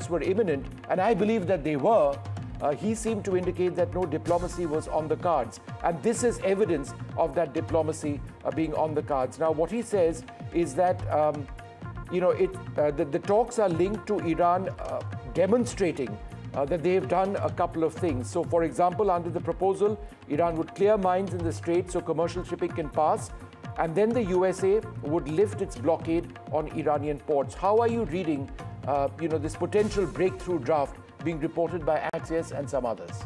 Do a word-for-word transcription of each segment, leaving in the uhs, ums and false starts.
strikes were imminent, and I believe that they were, uh, he seemed to indicate that no diplomacy was on the cards. And this is evidence of that diplomacy uh, being on the cards. Now, what he says is that, um, you know, it, uh, the, the talks are linked to Iran uh, demonstrating Uh, that they've done a couple of things. So, for example, under the proposal, Iran would clear mines in the strait so commercial shipping can pass, and then the U S A would lift its blockade on Iranian ports. How are you reading, uh, you know, this potential breakthrough draft being reported by Axios and some others?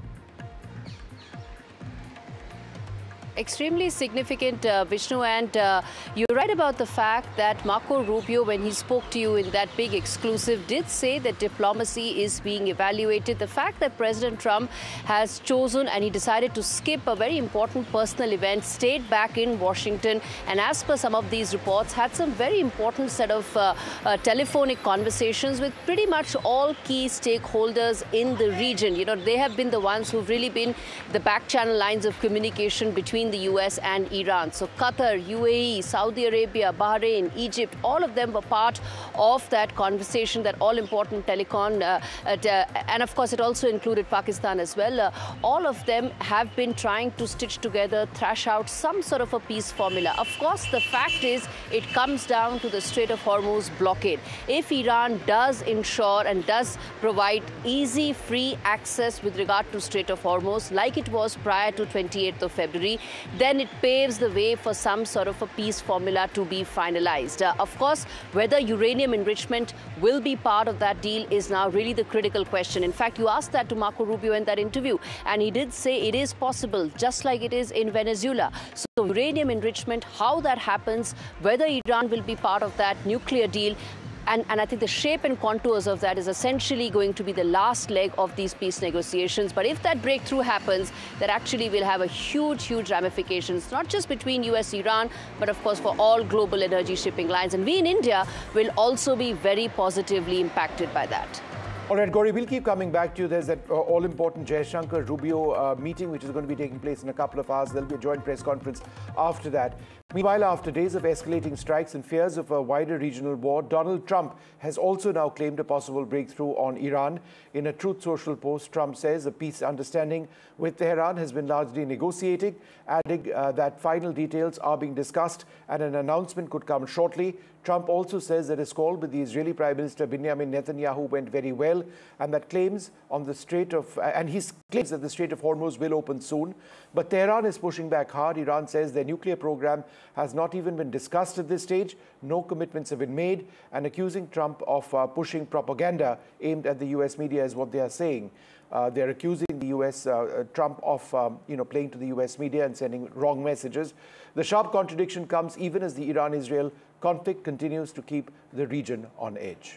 Extremely significant, uh, Vishnu, and uh, you're right about the fact that Marco Rubio, when he spoke to you in that big exclusive, did say that diplomacy is being evaluated. The fact that President Trump has chosen and he decided to skip a very important personal event, stayed back in Washington, and as per some of these reports, had some very important set of uh, uh, telephonic conversations with pretty much all key stakeholders in the region. You know, they have been the ones who've really been the back channel lines of communication between the U S and Iran. So Qatar, U A E, Saudi Arabia, Bahrain, Egypt, all of them were part of that conversation, that all-important telecom. Uh, uh, and of course, it also included Pakistan as well. Uh, all of them have been trying to stitch together, thrash out some sort of a peace formula. Of course, the fact is it comes down to the Strait of Hormuz blockade. If Iran does ensure and does provide easy, free access with regard to Strait of Hormuz, like it was prior to twenty-eighth of February, then it paves the way for some sort of a peace formula to be finalized. Uh, of course, whether uranium enrichment will be part of that deal is now really the critical question. In fact, you asked that to Marco Rubio in that interview, and he did say it is possible, just like it is in Venezuela. So uranium enrichment, how that happens, whether Iran will be part of that nuclear deal, And, and I think the shape and contours of that is essentially going to be the last leg of these peace negotiations. But if that breakthrough happens, that actually will have a huge, huge ramifications, not just between U S, Iran, but of course for all global energy shipping lines. And we in India will also be very positively impacted by that. All right, Gauri, we'll keep coming back to you. There's that uh, all-important Jaishankar-Rubio uh, meeting, which is going to be taking place in a couple of hours. There'll be a joint press conference after that. Meanwhile, after days of escalating strikes and fears of a wider regional war, Donald Trump has also now claimed a possible breakthrough on Iran. In a Truth Social post, Trump says a peace understanding with Tehran has been largely negotiated, adding uh, that final details are being discussed and an announcement could come shortly. Trump also says that his call with the Israeli Prime Minister Benjamin Netanyahu went very well, and that claims on the Strait of, and he claims that the Strait of Hormuz will open soon. But Tehran is pushing back hard. Iran says their nuclear program has not even been discussed at this stage. No commitments have been made, and accusing Trump of uh, pushing propaganda aimed at the U S media is what they are saying. Uh, they're accusing the U S, uh, Trump of um, you know, playing to the U S media and sending wrong messages. The sharp contradiction comes even as the Iran-Israel conflict continues to keep the region on edge.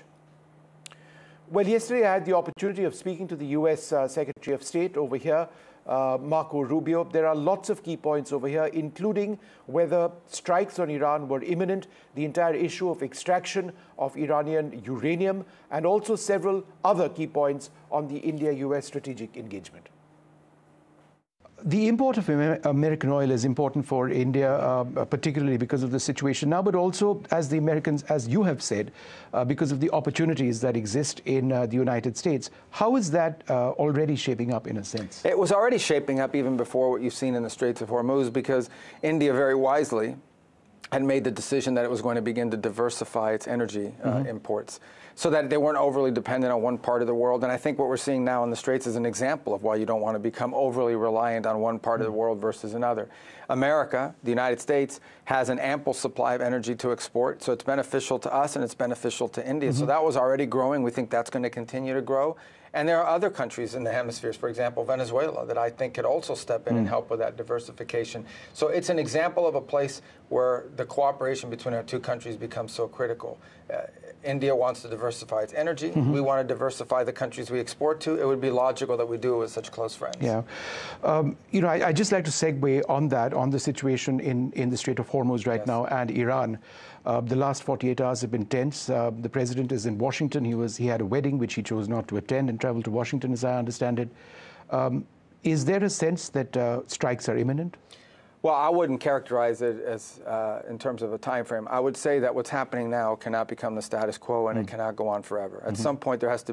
Well, yesterday I had the opportunity of speaking to the U S uh, Secretary of State over here, uh, Marco Rubio. There are lots of key points over here, including whether strikes on Iran were imminent, the entire issue of extraction of Iranian uranium, and also several other key points on the India-U S strategic engagement. The import of American oil is important for India, uh, particularly because of the situation now, but also, as the Americans, as you have said, uh, because of the opportunities that exist in uh, the United States. How is that uh, already shaping up in a sense? It was already shaping up even before what you've seen in the Straits of Hormuz, because India very wisely had made the decision that it was going to begin to diversify its energy uh, mm-hmm. imports so that they weren't overly dependent on one part of the world. And I think what we're seeing now in the Straits is an example of why you don't want to become overly reliant on one part mm-hmm. of the world versus another. America, the United States, has an ample supply of energy to export, so it's beneficial to us and it's beneficial to India. Mm-hmm. So that was already growing. We think that's going to continue to grow. And there are other countries in the hemispheres, for example, Venezuela, that I think could also step in mm. and help with that diversification. So it's an example of a place where the cooperation between our two countries becomes so critical. Uh, India wants to diversify its energy. Mm-hmm. We want to diversify the countries we export to. It would be logical that we do it with such close friends. Yeah. Um, you know, I, I'd just like to segue on that, on the situation in, in the Strait of Hormuz right yes. now and Iran. Uh, the last forty-eight hours have been tense. Uh, the president is in Washington. He was he had a wedding which he chose not to attend and traveled to Washington, as I understand it. Um, is there a sense that uh, strikes are imminent? Well, I wouldn't characterize it as uh, in terms of a time frame. I would say that what's happening now cannot become the status quo, and mm. it cannot go on forever. At mm-hmm. some point, there has to